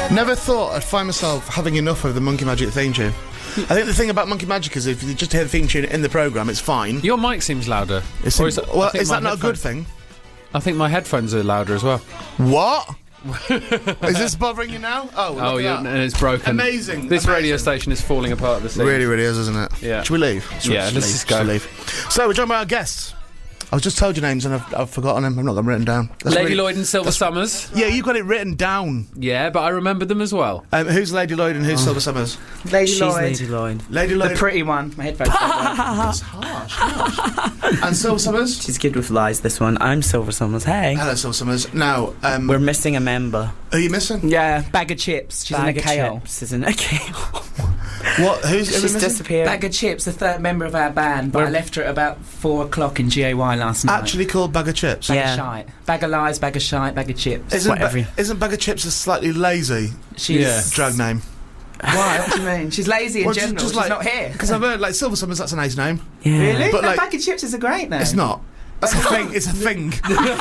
Never thought I'd find myself having enough of the Monkey Magic theme tune. I think the thing about Monkey Magic is if you just hear the theme tune in the programme, it's fine. Your mic seems louder. Is that not a good thing? I think my headphones are louder as well. What? Is this bothering you now? And it's broken. Amazing. This radio station is falling apart at the seams. Really, really is, isn't it? Yeah. Should we leave? Let's just go. So we're joined by our guests. I've just told you names and I've forgotten them. I've not got them written down. Lady Lloyd and Silver Summers. Yeah, you got it written down. Yeah, but I remember them as well. Who's Lady Lloyd and who's Silver Summers? She's Lady Lloyd. Lady Lloyd. The pretty one. My headphones don't work. That's harsh. And Silver Summers? She's good with lies, this one. I'm Silver Summers. Hey. Hello, Silver Summers. Now, we're missing a member. Are you missing? Yeah, bag of chips. She's in a KO. She's in a KO. What? She's disappeared. Bag of Chips, the third member of our band, but I left her at about 4 o'clock in GAY last night. Actually called Bag of Chips? Bag of shite. Bag of lies, bag of shite, bag of chips. Isn't Bag of Chips a slightly lazy drag name? Why? What do you mean? She's lazy in general. She's not here. Because I've heard, Silver Summers, that's a nice name. Yeah. Really? But Bag of Chips is a great name. It's not. It's a thing. It's a thing.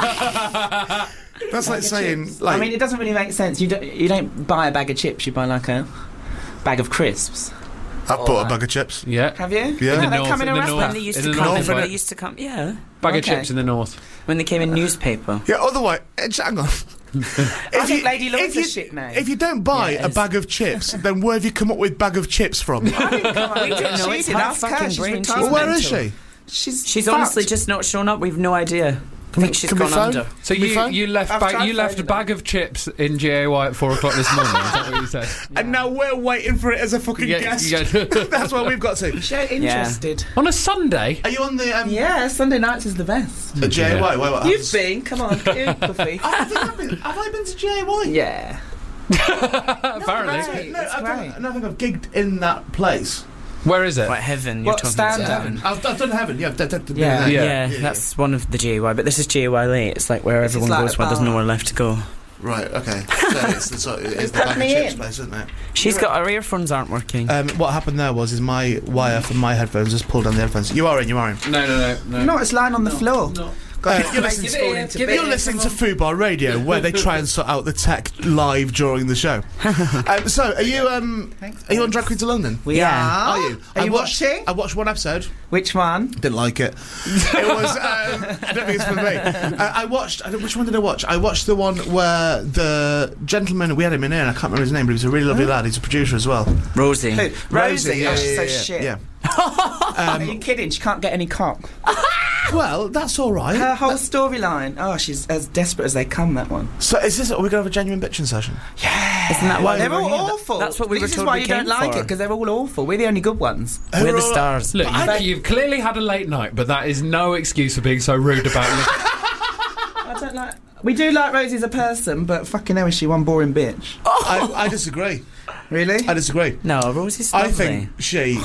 That's like saying... I mean, it doesn't really make sense. You don't buy a bag of chips, you buy like a bag of crisps. I've bought a bag of chips. Yeah. Have you? Yeah. They come in a wrapper. When they used to come, Bag of chips in the north. When they came in newspaper. Yeah, otherwise... hang on. I think Lady Lloyd's a shit name. If you don't buy a bag of chips, then where have you come up with bag of chips from? We don't know. It's her fucking brain. Well, where is she? She's honestly just not shown up. We've no idea. I think she's gone under. So you left a bag of chips in GAY at 4 o'clock this morning. Is that what you said? Yeah. And now we're waiting for it as a fucking guest. That's what we've got to. Show interested. On a Sunday? Are you on the? Yeah, Sunday nights is the best. At GAY, what You've been. Come on, Puffy. Have I been to GAY? Yeah. Apparently. I think I've gigged in that place. Where is it? What, Heaven? What, Stand Heaven? I've done Heaven, yeah. That's one of the GAY, but this is GAY late. It's like where everyone goes where there's nowhere left to go. Right, okay. So it's the bag of chips place, isn't it? She's got her earphones aren't working. What happened there was my wire from my headphones just pulled down the headphones. You are in. No. No, it's lying on the floor. No. You're listening to Fubar Radio, where they try and sort out the tech live during the show. So, are you on Drag Queens of London? We are. Are you? Are you watching? I watched one episode. Which one? Didn't like it. It was. I don't think it's for me. I watched. Which one did I watch? I watched the one where the gentleman, we had him in here, and I can't remember his name, but he was a really lovely lad. He's a producer as well. Rosie. Who? Rosie. Yeah, she's so shit. Yeah. Are you kidding? She can't get any cock. Well, that's all right. Her whole storyline. Oh, she's as desperate as they come, that one. So are we going to have a genuine bitching session? Yeah. Isn't that why they're all awful? That's what we were told. This is why you don't like it, because they're all awful. We're the only good ones. We're the stars. Look, you've clearly had a late night, but that is no excuse for being so rude about it. I don't like... We do like Rosie as a person, but fucking hell is she one boring bitch. I disagree. Really? I disagree. No, Rosie's lovely. I think she...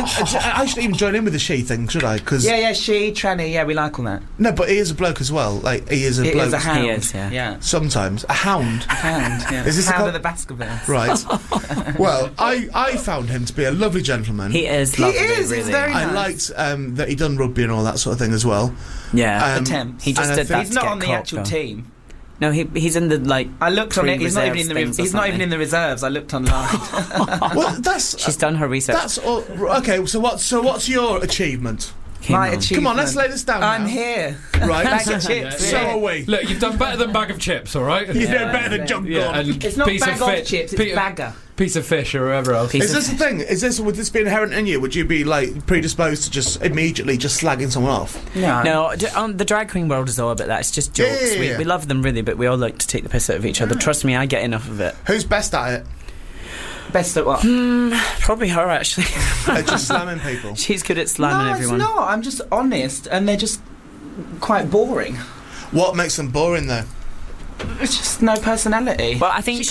I shouldn't even join in with the she thing, should I? Cause yeah, she, tranny, yeah, we like all that. No, but he is a bloke as well. Like, he is a bloke. He is a hound. He is, yeah. Sometimes. A hound. A hound, yeah. Is this Hound of the Baskervilles. Right. Well, I found him to be a lovely gentleman. He is lovely, really. He's very nice. I liked that he done rugby and all that sort of thing as well. Yeah. Attempts. He just did that. He's not on the actual team. No, he's in the, like... I looked on it, he's not even in the reserves, I looked online. Well, she's done her research. That's all... Okay, so what's your achievement? My achievement. Come on, let's lay this down I'm now. here. Right. Bag of chips. So are we. Look, you've done better than bag of chips, all right? You're doing better than John Gordon. It's not bag of chips, it's bagger. Piece of fish or whatever else. Is this the thing? Would this be inherent in you? Would you be, like, predisposed to just immediately just slagging someone off? No, the drag queen world is all about that. It's just jokes. Yeah. We love them, really, but we all like to take the piss out of each other. Trust me, I get enough of it. Who's best at it? Best at what? Probably her, actually. Just slamming people. She's good at slamming everyone. No, it's not. I'm just honest, and they're just quite boring. What makes them boring, though? It's just no personality. Well, I think